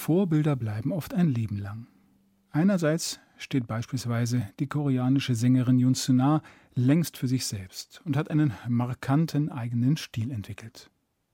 Vorbilder bleiben oft ein Leben lang. Einerseits steht beispielsweise die koreanische Sängerin Yoon Suna längst für sich selbst und hat einen markanten eigenen Stil entwickelt.